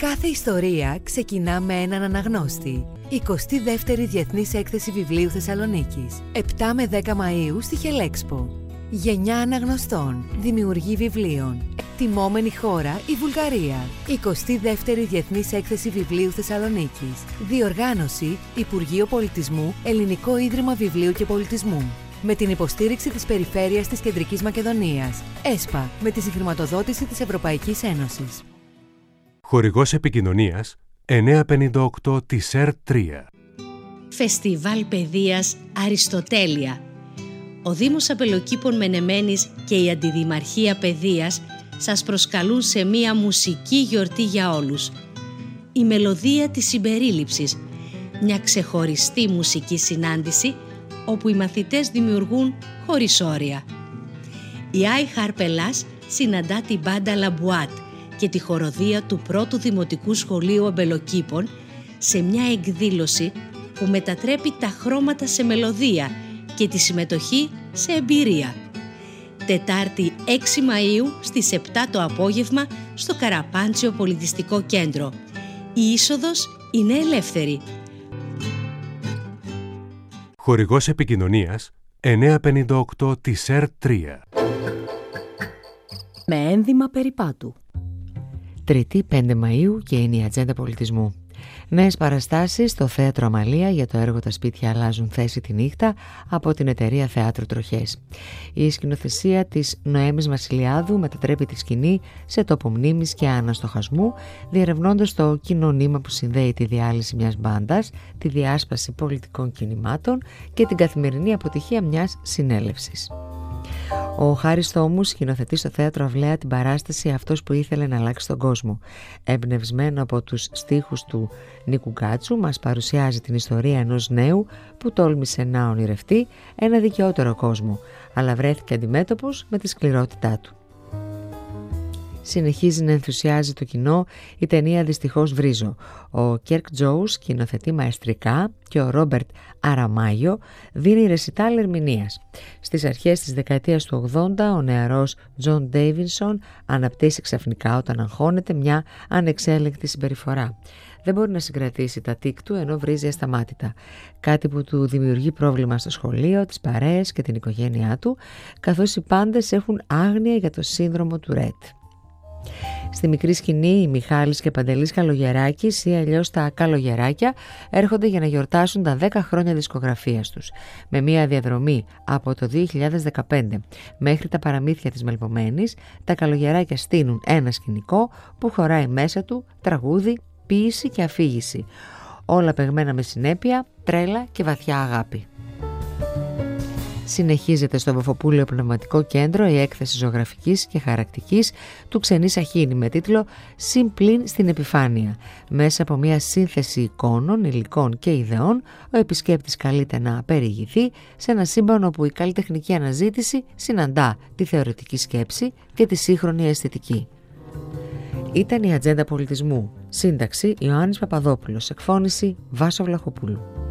Κάθε ιστορία ξεκινά με έναν αναγνώστη. 22η Διεθνής Έκθεση Βιβλίου Θεσσαλονίκης. 7 με 10 Μαΐου στη Χελέξπο. Γενιά αναγνωστών, δημιουργή βιβλίων. Τιμόμενη χώρα η Βουλγαρία. 22η Διεθνής Έκθεση Βιβλίου Θεσσαλονίκης. Διοργάνωση Υπουργείο Πολιτισμού, Ελληνικό Ίδρυμα Βιβλίου και Πολιτισμού. Με την υποστήριξη της Περιφέρειας της Κεντρικής Μακεδονίας. ΕΣΠΑ, με τη συγχρηματοδότηση της Ευρωπαϊκής Ένωσης. Χορηγός επικοινωνίας 958 της ΕΡΤ3. Φεστιβάλ Παιδείας Αριστοτέλεια. Ο Δήμος Απελοκήπων Μενεμένης και η Αντιδημαρχία Παιδείας σας προσκαλούν σε μία μουσική γιορτή για όλους. Η μελωδία της συμπερίληψης, μια ξεχωριστή μουσική συνάντηση όπου οι μαθητές δημιουργούν χωρίς όρια. Η Άι Χαρπελάς συναντά την μπάντα Λαμπουάτ και τη χοροδία του πρώτου Δημοτικού Σχολείου Αμπελοκήπων σε μια εκδήλωση που μετατρέπει τα χρώματα σε μελωδία και τη συμμετοχή σε εμπειρία. Τετάρτη 6 Μαΐου στις 7 το απόγευμα στο Καραπάντσιο Πολιτιστικό Κέντρο. Η είσοδος είναι ελεύθερη. Χορηγός επικοινωνίας 958 της ΕΡΤ3. Με ένδυμα περιπάτου. Τρίτη 5 Μαΐου και είναι η Ατζέντα Πολιτισμού. Νέες παραστάσεις στο Θέατρο Αμαλία για το έργο «Τα σπίτια αλλάζουν θέση τη νύχτα» από την εταιρεία Θεάτρου Τροχές. Η σκηνοθεσία της Νοέμης Βασιλιάδου μετατρέπει τη σκηνή σε τόπο μνήμης και αναστοχασμού, διερευνώντας το κοινωνήμα που συνδέει τη διάλυση μιας μπάντας, τη διάσπαση πολιτικών κινημάτων και την καθημερινή αποτυχία μιας συνέλευσης. Ο Χάρης Θόμους σκηνοθετεί στο Θέατρο Αυλαία την παράσταση «Αυτός που ήθελε να αλλάξει τον κόσμο». Εμπνευσμένο από τους στίχους του Νίκου Γκάτσου, μας παρουσιάζει την ιστορία ενός νέου που τόλμησε να ονειρευτεί ένα δικαιότερο κόσμο, αλλά βρέθηκε αντιμέτωπος με τη σκληρότητά του. Συνεχίζει να ενθουσιάζει το κοινό η ταινία «Δυστυχώς βρίζω». Ο Κέρκ Τζόους σκηνοθετεί μαεστρικά και ο Ρόμπερτ Αραμάγιο δίνει ρεσιτάλ ερμηνείας. Στις αρχές της δεκαετίας του 80 ο νεαρός Τζον Ντέιβινσον αναπτύσσει ξαφνικά όταν αγχώνεται μια ανεξέλεγκτη συμπεριφορά. Δεν μπορεί να συγκρατήσει τα τικ του ενώ βρίζει ασταμάτητα. Κάτι που του δημιουργεί πρόβλημα στο σχολείο, τις παρέες και την οικογένειά του, καθώς οι πάντες έχουν άγνοια για το σύνδρομο του Ρετ. Στη μικρή σκηνή οι Μιχάλης και Παντελής Καλογεράκης ή αλλιώς τα Καλογεράκια έρχονται για να γιορτάσουν τα 10 χρόνια δισκογραφίας τους. Με μια διαδρομή από το 2015 μέχρι τα παραμύθια της Μελπομένης, τα Καλογεράκια στείνουν ένα σκηνικό που χωράει μέσα του τραγούδι, ποίηση και αφήγηση. Όλα παιγμένα με συνέπεια, τρέλα και βαθιά αγάπη. Συνεχίζεται στο Βαφοπούλιο Πνευματικό Κέντρο η έκθεση ζωγραφικής και χαρακτικής του Ξενή Σαχίνη με τίτλο «Συμπλήν στην επιφάνεια». Μέσα από μια σύνθεση εικόνων, υλικών και ιδεών, ο επισκέπτης καλείται να περιηγηθεί σε ένα σύμπαν όπου η καλλιτεχνική αναζήτηση συναντά τη θεωρητική σκέψη και τη σύγχρονη αισθητική. Ήταν η Ατζέντα Πολιτισμού. Σύνταξη Ιωάννης Παπαδόπουλος. Εκφώνηση Βάσο Βλαχοπούλου.